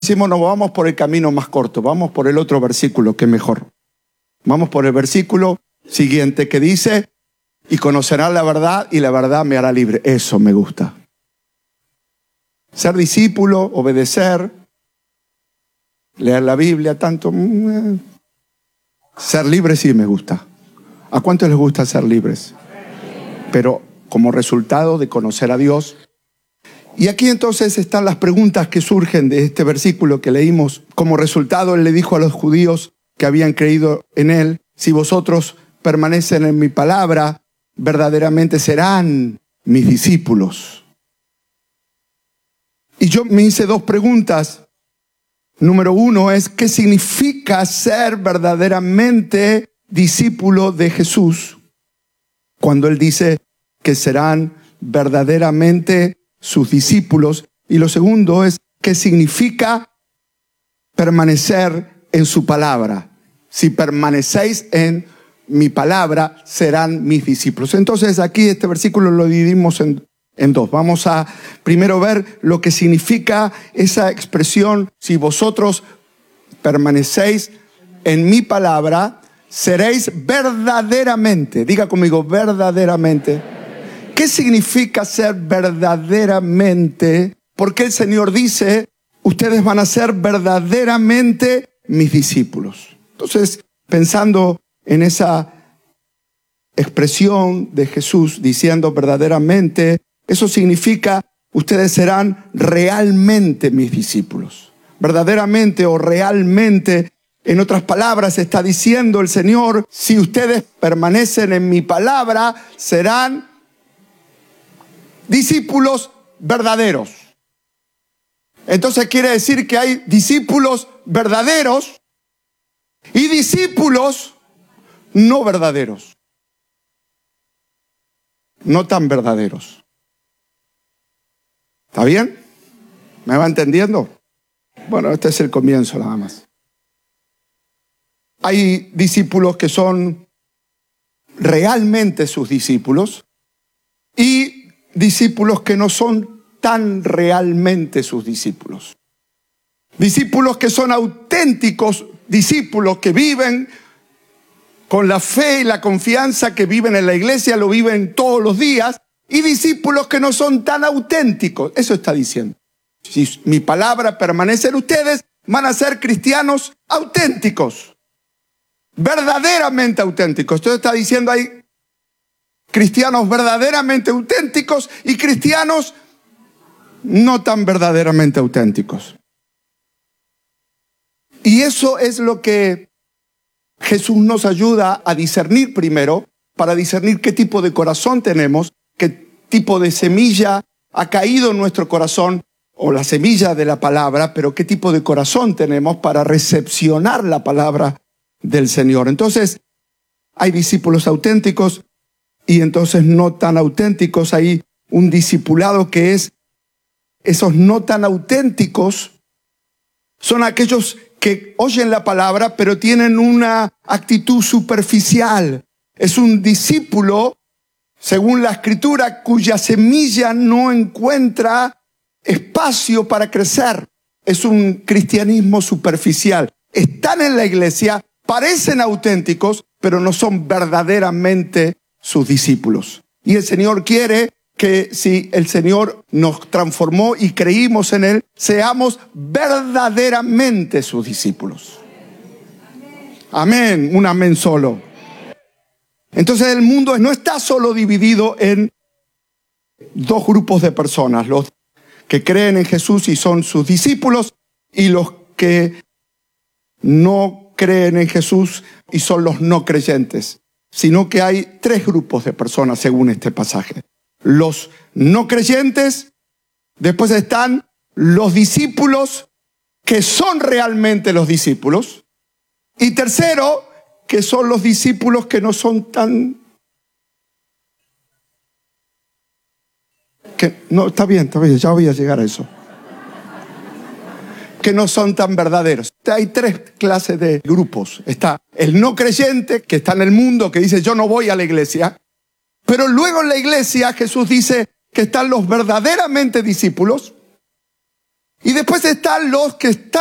Decimos, no, vamos por el camino más corto, vamos por el otro versículo que es mejor. Vamos por el versículo siguiente que dice, y conocerán la verdad y la verdad me hará libre. Eso me gusta. Ser discípulo, obedecer, leer la Biblia, tanto. Ser libre sí me gusta. ¿A cuántos les gusta ser libres? Pero como resultado de conocer a Dios. Y aquí entonces están las preguntas que surgen de este versículo que leímos. Como resultado, él le dijo a los judíos que habían creído en él, si vosotros permanecen en mi palabra, verdaderamente serán mis discípulos. Y yo me hice dos preguntas. Número uno es, ¿qué significa ser verdaderamente discípulo de Jesús? Cuando él dice que serán verdaderamente sus discípulos. Y lo segundo es, ¿qué significa permanecer en su palabra? Si permanecéis en mi palabra, serán mis discípulos. Entonces aquí este versículo lo dividimos en dos. Vamos a primero ver lo que significa esa expresión, si vosotros permanecéis en mi palabra, seréis verdaderamente, diga conmigo, verdaderamente. ¿Qué significa ser verdaderamente? Porque el Señor dice, ustedes van a ser verdaderamente mis discípulos. Entonces, pensando en esa expresión de Jesús diciendo verdaderamente, eso significa, ustedes serán realmente mis discípulos. Verdaderamente o realmente, en otras palabras, está diciendo el Señor, si ustedes permanecen en mi palabra, serán discípulos verdaderos. Entonces quiere decir que hay discípulos verdaderos y discípulos no verdaderos. No tan verdaderos. ¿Está bien? ¿Me va entendiendo? Bueno, este es el comienzo nada más. Hay discípulos que son realmente sus discípulos y discípulos que no son tan realmente sus discípulos. Discípulos que son auténticos discípulos que viven con la fe y la confianza que viven en la iglesia, lo viven todos los días, y discípulos que no son tan auténticos. Eso está diciendo. Si mi palabra permanece en ustedes, van a ser cristianos auténticos, verdaderamente auténticos. Entonces está diciendo ahí, cristianos verdaderamente auténticos y cristianos no tan verdaderamente auténticos. Y eso es lo que Jesús nos ayuda a discernir primero, para discernir qué tipo de corazón tenemos, qué tipo de semilla ha caído en nuestro corazón, o la semilla de la palabra, pero qué tipo de corazón tenemos para recepcionar la palabra del Señor. Entonces, hay discípulos auténticos y entonces no tan auténticos. Hay un discipulado que es, esos no tan auténticos son aquellos que oyen la palabra pero tienen una actitud superficial. Es un discípulo, según la Escritura, cuya semilla no encuentra espacio para crecer. Es un cristianismo superficial. Están en la iglesia, parecen auténticos, pero no son verdaderamente sus discípulos. Y el Señor quiere que si el Señor nos transformó y creímos en Él, seamos verdaderamente sus discípulos. Amén, un amén solo. Entonces el mundo no está solo dividido en dos grupos de personas, los que creen en Jesús y son sus discípulos, y los que no creen en Jesús y son los no creyentes, sino que hay tres grupos de personas según este pasaje. Los no creyentes, después están los discípulos que son realmente los discípulos, y tercero, que son los discípulos que no son tan... No, está bien, ya voy a llegar a eso. Que no son tan verdaderos. Hay tres clases de grupos. Está el no creyente, que está en el mundo, que dice yo no voy a la iglesia. Pero luego en la iglesia Jesús dice que están los verdaderamente discípulos. Y después están los que están